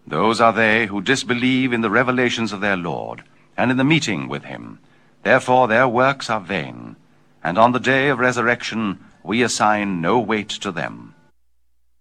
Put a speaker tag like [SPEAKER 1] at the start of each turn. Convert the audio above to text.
[SPEAKER 1] Those are they who disbelieve in the revelations of their Lord, and in the meeting with him. Therefore their works are vain, and on the day of resurrection we assign no weight to them.